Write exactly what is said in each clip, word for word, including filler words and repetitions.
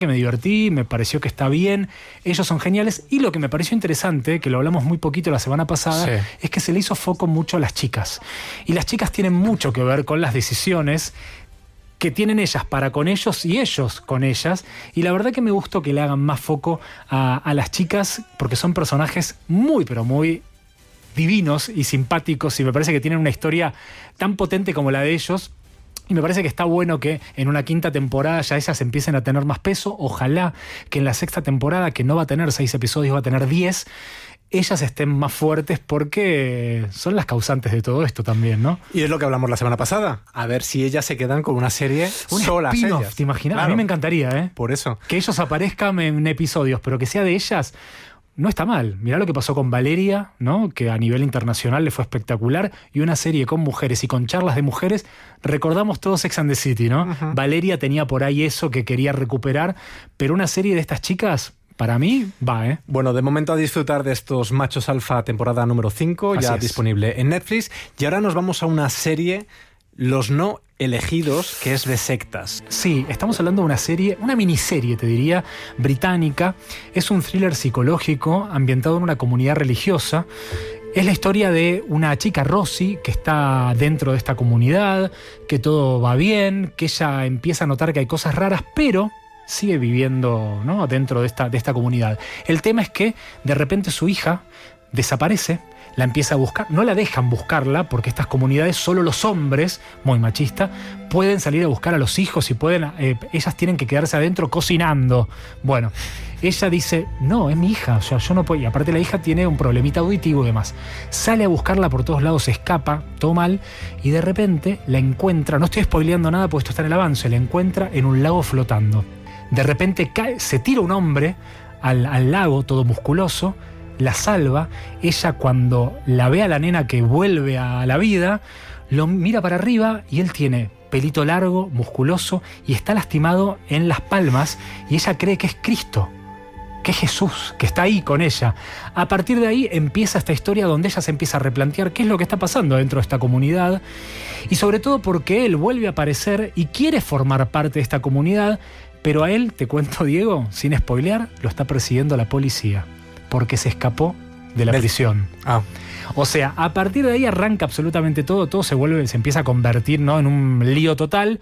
que me divertí, me pareció que está bien, ellos son geniales, y lo que me pareció interesante, que lo hablamos muy poquito la semana pasada, sí. es que se le hizo foco mucho a las chicas. Y las chicas tienen mucho que ver con las decisiones que tienen ellas para con ellos y ellos con ellas, y la verdad que me gustó que le hagan más foco a, a las chicas, porque son personajes muy, pero muy divinos y simpáticos, y me parece que tienen una historia tan potente como la de ellos. Y me parece que está bueno que en una quinta temporada ya ellas empiecen a tener más peso. Ojalá que en la sexta temporada, que no va a tener seis episodios, va a tener diez, ellas estén más fuertes, porque son las causantes de todo esto también, ¿no? Y es lo que hablamos la semana pasada. A ver si ellas se quedan con una serie un solas spin-off, ellas. ¿te imaginas? Claro. A mí me encantaría, ¿eh? Por eso. Que ellos aparezcan en episodios, pero que sea de ellas. No está mal. Mirá lo que pasó con Valeria, ¿no? Que a nivel internacional le fue espectacular. Y una serie con mujeres y con charlas de mujeres. Recordamos todos Sex and the City, ¿no? Uh-huh. Valeria tenía por ahí eso que quería recuperar. Pero una serie de estas chicas, para mí, va, ¿eh? Bueno, de momento a disfrutar de estos Machos Alfa temporada número cinco, ya disponible en Netflix. Y ahora nos vamos a una serie, Los No Elegidos, que es de sectas. Sí, estamos hablando de una serie, una miniserie, te diría, británica. Es un thriller psicológico ambientado en una comunidad religiosa. Es la historia de una chica, Rosie, que está dentro de esta comunidad, que todo va bien, que ella empieza a notar que hay cosas raras, pero sigue viviendo, ¿no?, dentro de esta, de esta comunidad. El tema es que de repente su hija desaparece. La empieza a buscar, no la dejan buscarla, porque estas comunidades solo los hombres, muy machista, pueden salir a buscar a los hijos y pueden, eh, ellas tienen que quedarse adentro cocinando. Bueno, ella dice, no, es mi hija, o sea, yo no puedo. Y aparte la hija tiene un problemita auditivo y demás. Sale a buscarla por todos lados, se escapa, todo mal, y de repente la encuentra, no estoy spoileando nada porque esto está en el avance, la encuentra en un lago flotando. De repente cae, se tira un hombre al, al lago, todo musculoso, la salva. Ella, cuando la ve a la nena que vuelve a la vida, lo mira para arriba y él tiene pelito largo, musculoso, y está lastimado en las palmas, y ella cree que es Cristo, que es Jesús, que está ahí con ella. A partir de ahí empieza esta historia donde ella se empieza a replantear qué es lo que está pasando dentro de esta comunidad, y sobre todo porque él vuelve a aparecer y quiere formar parte de esta comunidad, pero a él, te cuento, Diego, sin spoilear, lo está persiguiendo la policía, porque se escapó de la prisión. Ah. O sea, a partir de ahí arranca absolutamente todo, todo se vuelve, se empieza a convertir, ¿no?, en un lío total.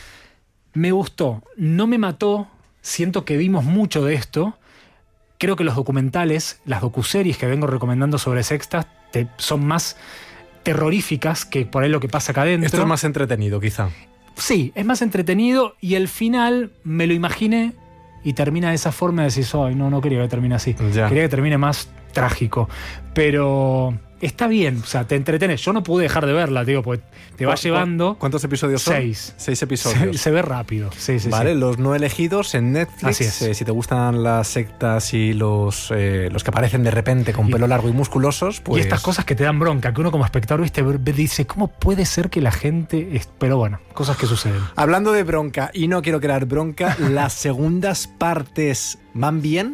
Me gustó, no me mató, siento que vimos mucho de esto. Creo que los documentales, las docuseries que vengo recomendando sobre sextas, te, son más terroríficas que por ahí lo que pasa acá adentro. Esto es más entretenido, quizá. Sí, es más entretenido, y el final me lo imaginé y termina de esa forma, de decir, ay, no, no quería que termine así. Ya. Quería que termine más trágico. Pero está bien, o sea, te entretenés. Yo no pude dejar de verla, digo, porque te va llevando. ¿Cuántos episodios son? Seis. Seis episodios. Se, se ve rápido. Sí, sí, vale, sí. Los No Elegidos en Netflix. Así es. Eh, si te gustan las sectas y los, eh, los que aparecen de repente con y, pelo largo y musculosos, pues. Y estas cosas que te dan bronca, que uno como espectador, viste, dice, ¿cómo puede ser que la gente. Es... Pero bueno, cosas que suceden. Hablando de bronca, y no quiero crear bronca, ¿las segundas partes van bien?